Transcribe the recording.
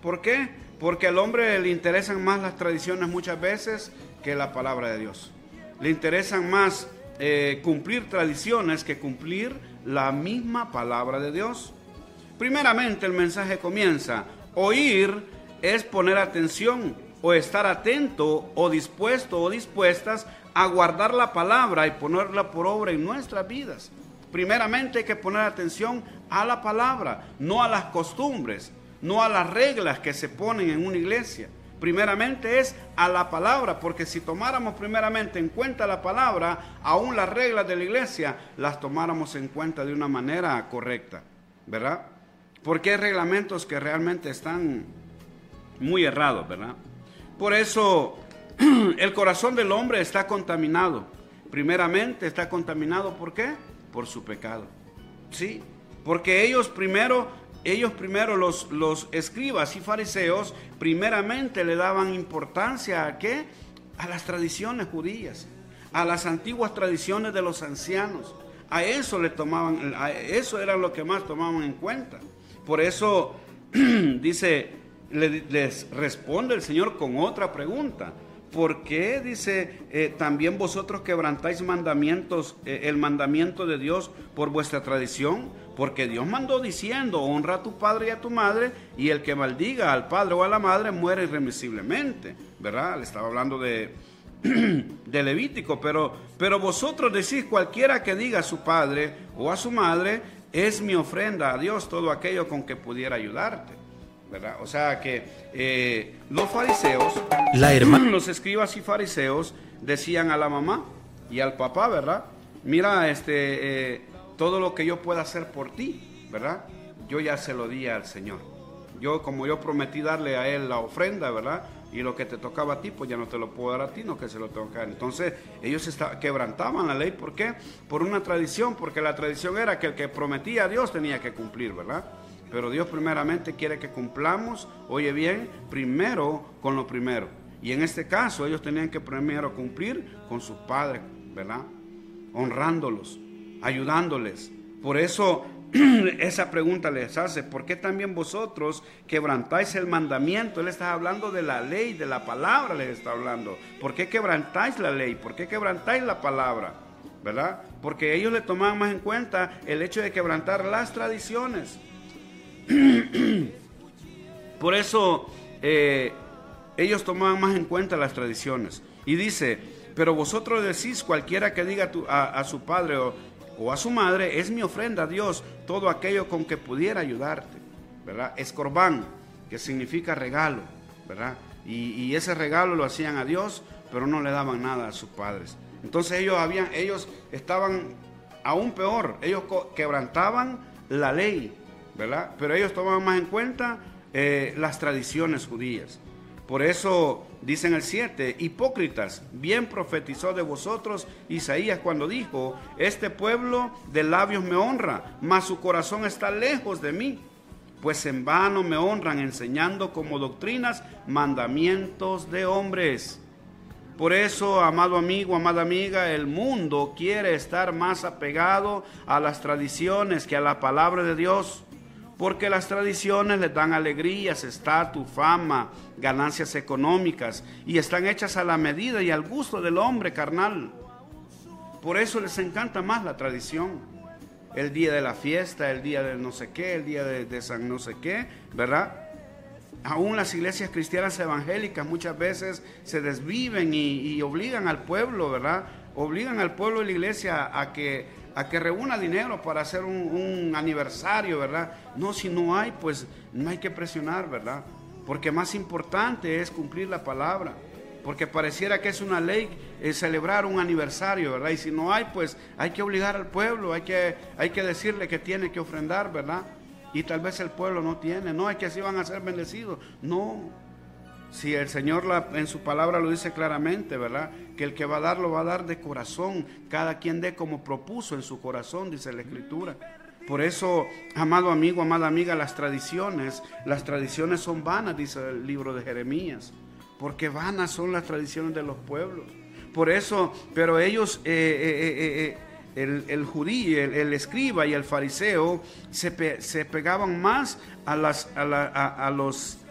¿Por qué? Porque al hombre le interesan más las tradiciones muchas veces que la palabra de Dios. Le interesan más cumplir tradiciones que cumplir la misma palabra de Dios. Primeramente el mensaje comienza: oír es poner atención o estar atento o dispuesto o dispuestas a guardar la palabra y ponerla por obra en nuestras vidas. Primeramente hay que poner atención a la palabra, no a las costumbres, no a las reglas que se ponen en una iglesia. Primeramente es a la palabra, porque si tomáramos primeramente en cuenta la palabra, aún las reglas de la iglesia las tomáramos en cuenta de una manera correcta, ¿verdad? Porque hay reglamentos que realmente están muy errados, ¿verdad? Por eso el corazón del hombre está contaminado. Primeramente está contaminado, ¿por qué? Por su pecado. Sí, porque ellos primero los escribas y fariseos primeramente le daban importancia ¿a qué? A las tradiciones judías, a las antiguas tradiciones de los ancianos. A eso eso era lo que más tomaban en cuenta. Por eso les responde el Señor con otra pregunta. ¿Por qué, dice, también vosotros quebrantáis mandamientos, el mandamiento de Dios por vuestra tradición? Porque Dios mandó diciendo: honra a tu padre y a tu madre, y el que maldiga al padre o a la madre muere irremisiblemente, ¿verdad? Le estaba hablando de Levítico, pero vosotros decís: cualquiera que diga a su padre o a su madre es mi ofrenda a Dios, todo aquello con que pudiera ayudarte, ¿verdad? O sea que los fariseos, los escribas y fariseos decían a la mamá y al papá, ¿verdad? Mira, todo lo que yo pueda hacer por ti, ¿verdad? Yo ya se lo di al Señor. Como yo prometí darle a Él la ofrenda, ¿verdad? Y lo que te tocaba a ti, pues ya no te lo puedo dar a ti, no que se lo tengo que dar. Entonces ellos quebrantaban la ley. ¿Por qué? Por una tradición, porque la tradición era que el que prometía a Dios tenía que cumplir, ¿verdad? Pero Dios primeramente quiere que cumplamos, oye bien, primero con lo primero. Y en este caso ellos tenían que primero cumplir con sus padres, ¿verdad? Honrándolos, ayudándoles. Por eso esa pregunta les hace: ¿por qué también vosotros quebrantáis el mandamiento? Él está hablando de la ley, de la palabra les está hablando. ¿Por qué quebrantáis la ley? ¿Por qué quebrantáis la palabra? ¿Verdad? Porque ellos le tomaban más en cuenta el hecho de quebrantar las tradiciones. Por eso ellos tomaban más en cuenta las tradiciones. Y dice: pero vosotros decís: cualquiera que diga a su padre o a su madre es mi ofrenda a Dios, todo aquello con que pudiera ayudarte, ¿verdad? Escorbán, que significa regalo, ¿verdad? Y ese regalo lo hacían a Dios, pero no le daban nada a sus padres. Entonces ellos estaban aún peor, ellos quebrantaban la ley, ¿verdad? Pero ellos tomaban más en cuenta las tradiciones judías. Por eso dice en el 7: hipócritas, bien profetizó de vosotros Isaías cuando dijo: este pueblo de labios me honra, mas su corazón está lejos de mí, pues en vano me honran, enseñando como doctrinas mandamientos de hombres. Por eso, amado amigo, amada amiga, el mundo quiere estar más apegado a las tradiciones que a la palabra de Dios, porque las tradiciones les dan alegrías, estatus, fama, ganancias económicas, y están hechas a la medida y al gusto del hombre carnal. Por eso les encanta más la tradición. El día de la fiesta, el día de no sé qué, el día de San no sé qué, ¿verdad? Aún las iglesias cristianas evangélicas muchas veces se desviven y obligan al pueblo, ¿verdad? Obligan al pueblo de la iglesia a que reúna dinero para hacer un aniversario, ¿verdad? No, si no hay, pues no hay que presionar, ¿verdad? Porque más importante es cumplir la palabra. Porque pareciera que es una ley celebrar un aniversario, ¿verdad? Y si no hay, pues hay que obligar al pueblo, hay que decirle que tiene que ofrendar, ¿verdad? Y tal vez el pueblo no tiene, no, es que así van a ser bendecidos. No, si el Señor en su palabra lo dice claramente, ¿verdad? Que el que va a dar, lo va a dar de corazón. Cada quien dé como propuso en su corazón, dice la Escritura. Por eso, amado amigo, amada amiga, las tradiciones son vanas, dice el libro de Jeremías. Porque vanas son las tradiciones de los pueblos. Por eso, pero ellos, el judío, el escriba y el fariseo se pegaban más a los